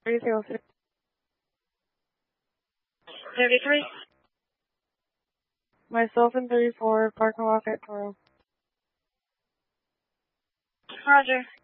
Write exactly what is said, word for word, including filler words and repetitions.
three zero six. thirty-three. Myself and thirty-four, parking lot at Toro. Roger.